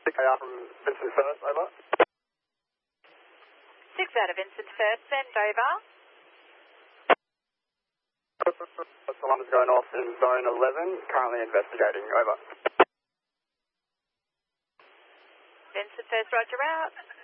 6AR from Vincent First, over. 6 out of Vincent First, send over. Someone is going off in zone 11, currently investigating, over. Vincent First, roger out.